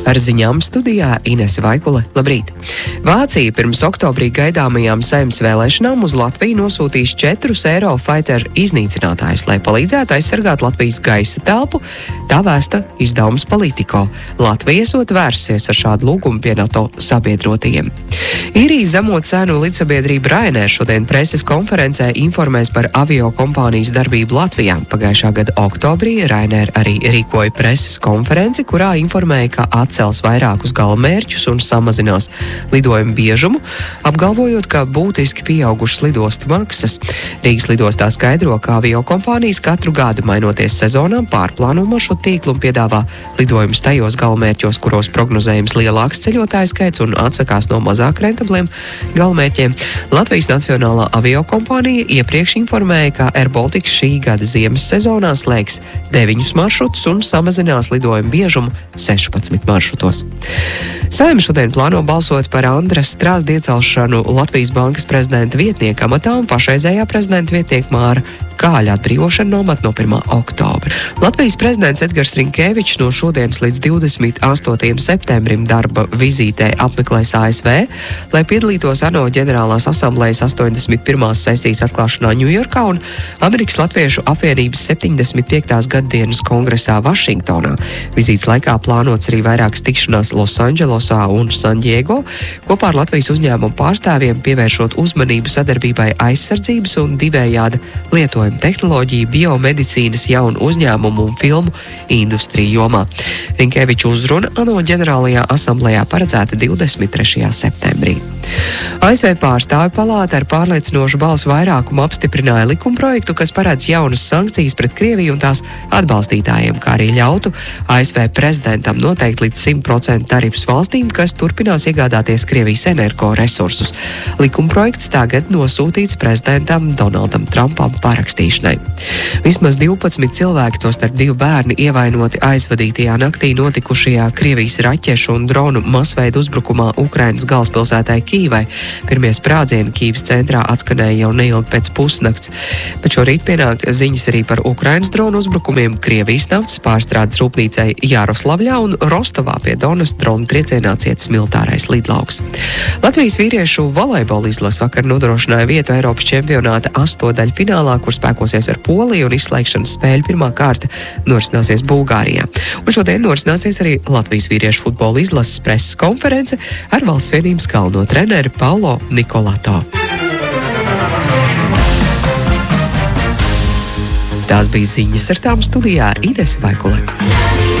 Ar ziņām studijā Inese Vaikule. Labrīt! Vācija pirms oktobrī gaidāmajām Saeimas vēlēšanām uz Latviju nosūtīs 4 Eurofighter iznīcinātājus, lai palīdzētu aizsargāt Latvijas gaisa telpu, tā vēsta izdevums Politico. Latvija esot vērsusies ar šādu lūgumu pie NATO sabiedrotajiem. Īrijas zemo cenu līdzsabiedrība Ryanair šodien preses konferencē informēs par avio kompānijas darbību Latvijā. Pagājušā gada oktobrī Ryanair arī rīkoja preses konferenci, kurā informēja, ka atcels vairākus galamērķus un samazinās lidojumu biežumu, apgalvojot, ka būtiski pieaugušas lidostu maksas. Rīgas lidostā skaidro, ka avio kompānijas katru gadu mainoties sezonām pārplāno maršrutu tīklu un piedāvā lidojumus tajos galamērķos, kuros prognozējams lielāks ceļotāju skaits un atsakās no mazāk rentabliem galamērķiem. Latvijas Nacionālā avio kompānija iepriekš informēja, ka Air Baltica šī gada ziemas sezonā slēgs 9 maršrutus un samazinās lidojumu biežumu 16 maršrutos. Saeima šodien plāno balsot par Andras Strāzda iecelšanu Latvijas bankas prezidenta vietnieka amatā un pašreizējā prezidenta vietnieka Māra Kāļa atbrīvošanu no amata no 1. oktobra. Latvijas prezidents Edgars Rinkevičs no šodienas līdz 28. septembrim darba vizītē apmeklēs ASV, lai piedalītos ANO ģenerālās asamblējas 81. sesijas atklāšanā Ņujorkā un Amerikas Latviešu apvienības 75. gaddienas kongresā Vašingtonā. Vizītes laikā plānots arī vairākas tikšanās Losandželosā un Sandiego, kopā ar Latvijas uzņēmumu pārstāvjiem pievēršot uzmanību sadarbībai aizsardzības un divējāda lietojuma tehnoloģiju, biomedicīnas, jaunu uzņēmumu un filmu industriju jomā. Rinkeviča uzruna ANO ģenerālajā asamblējā paredzēta 23. septembrī. ASV pārstāvju palāta ar pārliecinošu balsu vairākumu apstiprināja likumprojektu, kas paredz jaunas sankcijas pret Krieviju un tās atbalstītājiem, kā arī ļautu ASV prezidentam noteikt līdz 100% tarifus valstīm, kas turpinās iegādāties Krievijas energoresursus. Likumprojekts tagad nosūtīts prezidentam Donaldam Trumpam parakstīšanai. Vismaz 12 cilvēki, tostarp 2 bērni, ievainoti aizvadītajā naktī notikušajā Krievijas raķešu un dronu masveida uzbrukumā Ukrainas galvaspilsētai Kīvai. Pirmie sprādzieni Kīvas centrā atskanēja jau neilgi pēc pusnakts. Bet šorīt pienāk ziņas arī par Ukrainas dronu uzbrukumiem Krievijas naftas pārstrādes rūpnīcai Jaroslavļā un Rostovā pie Donas dronu triecienā cietis militārais lidlauks. Latvijas vīriešu volejbola izlase vakar nodrošināja vietu Eiropas čempionāta 8. finālā, kur spēkosies ar Poliju un izslēgšanas spēļu pirmā kārta norisināsies Bulgārijā. Un šodien norisināsies arī Latvijas vīriešu futbola izlases preses konference ar valsts vienības galveno treneri Paulo Nikolato. Tās bija ziņas, ar tām studijā Inese Vaikule.